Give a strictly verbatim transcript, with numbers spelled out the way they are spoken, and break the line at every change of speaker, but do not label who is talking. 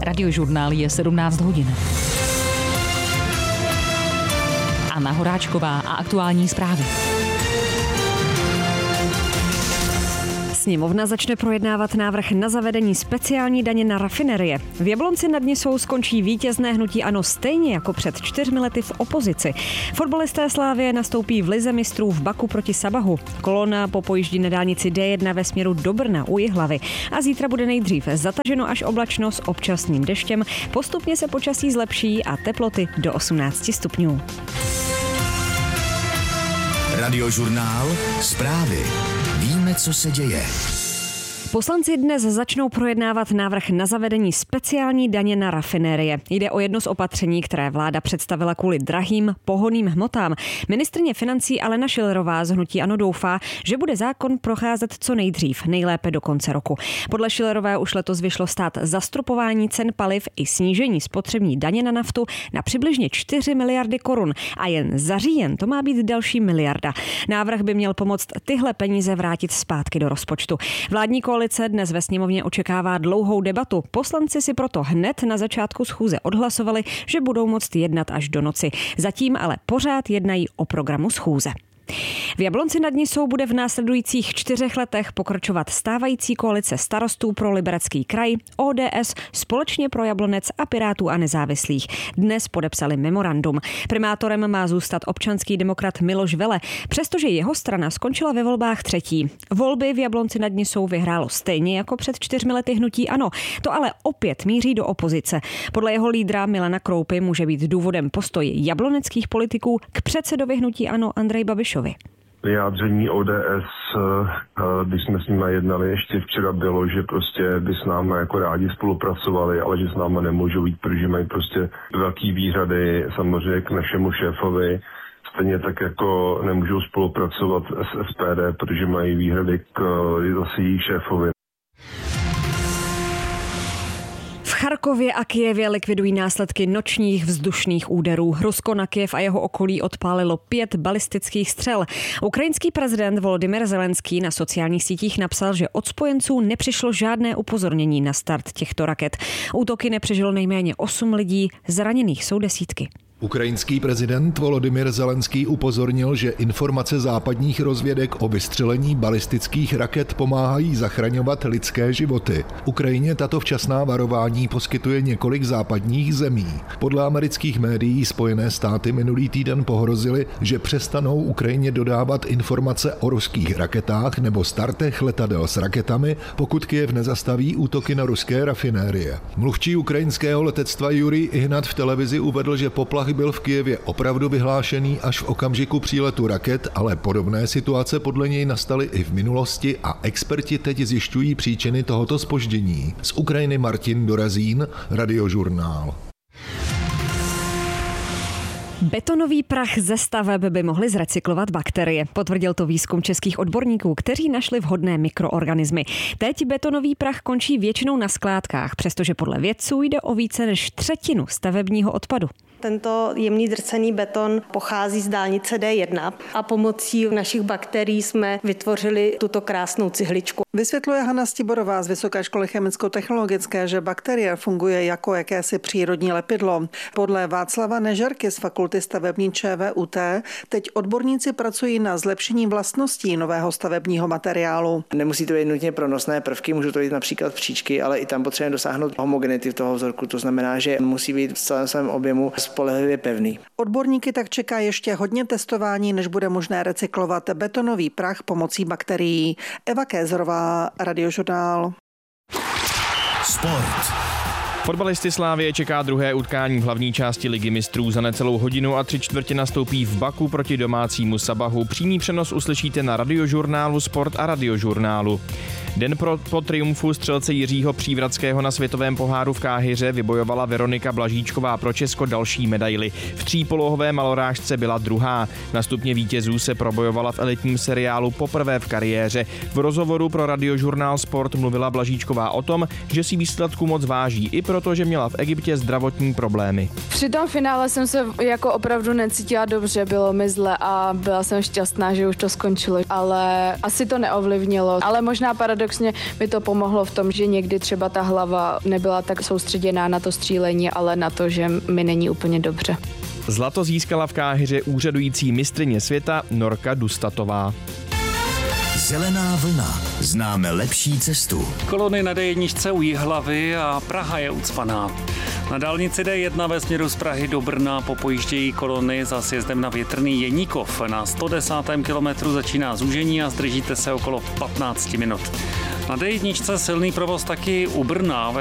Radiožurnál je sedmnáct hodin. Anna Horáčková a aktuální zprávy.
Sněmovna začne projednávat návrh na zavedení speciální daně na rafinerie. V Jablonci nad Nisou skončí vítězné hnutí ANO stejně jako před čtyřmi lety v opozici. Fotbalisté Slavie nastoupí v lize mistrů v Baku proti Sabahu. Kolona popojíždí na dálnici D jedna ve směru do Brna u Jihlavy. A zítra bude nejdřív zataženo až oblačno s občasným deštěm. Postupně se počasí zlepší a teploty do osmnáct stupňů.
Radiožurnál, zprávy. Víme, co se děje.
Poslanci dnes začnou projednávat návrh na zavedení speciální daně na rafinérie. Jde o jedno z opatření, které vláda představila kvůli drahým pohonným hmotám. Ministryně financí Alena Schillerová z hnutí ANO doufá, že bude zákon procházet co nejdřív, nejlépe do konce roku. Podle Schillerové už letos vyšlo stát zastropování cen paliv i snížení spotřební daně na naftu na přibližně čtyři miliardy korun a jen za říjen to má být další miliarda. Návrh by měl pomoct tyhle peníze vrátit zpátky do rozpočtu. Vládní koalice dnes ve sněmovně očekává dlouhou debatu. Poslanci si proto hned na začátku schůze odhlasovali, že budou moct jednat až do noci. Zatím ale pořád jednají o programu schůze. V Jablonci nad Nisou bude v následujících čtyřech letech pokračovat stávající koalice starostů pro Liberecký kraj, O D S, Společně pro Jablonec a Pirátů a nezávislých. Dnes podepsali memorandum. Primátorem má zůstat občanský demokrat Miloš Vele, přestože jeho strana skončila ve volbách třetí. Volby v Jablonci nad Nisou vyhrálo stejně jako před čtyřmi lety hnutí ANO. To ale opět míří do opozice. Podle jeho lídra Milana Kroupy může být důvodem postoj jabloneckých politiků k předsedovi hnutí ANO Andreji Babišovi.
Vyjádření O D S, když jsme s nimi jednali ještě včera, bylo, že prostě by s námi jako rádi spolupracovali, ale že s námi nemůžou jít, protože mají prostě velký výhrady samozřejmě k našemu šéfovi. Stejně tak jako nemůžou spolupracovat s S P D, protože mají výhrady k zase jejich šéfovi.
V Charkově a Kyjevě likvidují následky nočních vzdušných úderů. Rusko na Kyjev a jeho okolí odpálilo pět balistických střel. Ukrajinský prezident Volodymyr Zelenský na sociálních sítích napsal, že od spojenců nepřišlo žádné upozornění na start těchto raket. Útoky nepřežilo nejméně osm lidí, zraněných jsou desítky.
Ukrajinský prezident Volodymyr Zelenský upozornil, že informace západních rozvědek o vystřelení balistických raket pomáhají zachraňovat lidské životy. Ukrajině tato včasná varování poskytuje několik západních zemí. Podle amerických médií Spojené státy minulý týden pohrozily, že přestanou Ukrajině dodávat informace o ruských raketách nebo startech letadel s raketami, pokud Kyjev nezastaví útoky na ruské rafinérie. Mluvčí ukrajinského letectva Jurij Ihnat v televizi uvedl, že poplach byl v Kyjevě opravdu vyhlášený až v okamžiku příletu raket, ale podobné situace podle něj nastaly i v minulosti a experti teď zjišťují příčiny tohoto zpoždění. Z Ukrajiny Martin Dorazín, Radiožurnál.
Betonový prach ze staveb by mohly zrecyklovat bakterie. Potvrdil to výzkum českých odborníků, kteří našli vhodné mikroorganismy. Teď betonový prach končí většinou na skládkách, přestože podle vědců jde o více než třetinu stavebního odpadu.
Tento jemný drcený beton pochází z dálnice D jedna a pomocí našich bakterií jsme vytvořili tuto krásnou cihličku.
Vysvětluje Hana Stiborová z Vysoké školy chemicko-technologické, že bakterie funguje jako jakési přírodní lepidlo. Podle Václava Nežerky z Fakulty stavební ČVUT teď odborníci pracují na zlepšení vlastností nového stavebního materiálu.
Nemusí to být nutně pronosné prvky, můžou to být například příčky, ale i tam potřebujeme dosáhnout homogenity toho vzorku. To znamená, že musí být v celém svém objemu spolehlivě pevný.
Odborníky tak čeká ještě hodně testování, než bude možné recyklovat betonový prach pomocí bakterií. Eva Kézerová, Radiožurnál.
Sport.
Fotbalisty Slavie čeká druhé utkání v hlavní části Ligy mistrů. Za necelou hodinu a tři čtvrtě nastoupí v Baku proti domácímu Sabahu. Přímý přenos uslyšíte na Radiožurnálu Sport a Radiožurnálu. Den pro, po triumfu střelce Jiřího Přívratského na světovém poháru v Káhiře vybojovala Veronika Blažíčková pro Česko další medaili. V třípolohové malorážce byla druhá. Na stupně vítězů se probojovala v elitním seriálu poprvé v kariéře. V rozhovoru pro Radiožurnál Sport mluvila Blažíčková o tom, že si výsledku moc váží, i proto, že měla v Egyptě zdravotní problémy.
Při tom finále jsem se jako opravdu necítila dobře, bylo mi zle a byla jsem šťastná, že už to skončilo, ale asi to neovlivnilo. Ale možná paradoxně paradoxně mi to pomohlo v tom, že někdy třeba ta hlava nebyla tak soustředěná na to střílení, ale na to, že mi není úplně dobře.
Zlato získala v Káhiře úřadující mistryně světa Norka Dustatová.
Zelená vlna. Známe lepší cestu.
Kolony na dé jedna u Jihlavy a Praha je ucvaná. Na dálnici dé jedna ve směru z Prahy do Brna popojíždějí kolony za sjezdem na Větrný Jeníkov. Na sto desátém kilometru začíná zúžení a zdržíte se okolo patnáct minut. Na dé jedna silný provoz taky u Brna.